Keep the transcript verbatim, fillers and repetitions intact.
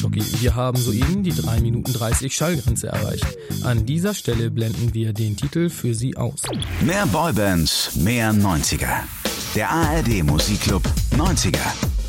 Eishockey. Wir haben soeben die drei Minuten dreißig Schallgrenze erreicht. An dieser Stelle blenden wir den Titel für Sie aus. Mehr Boybands, mehr neunziger. Der A R D Musikclub neunziger.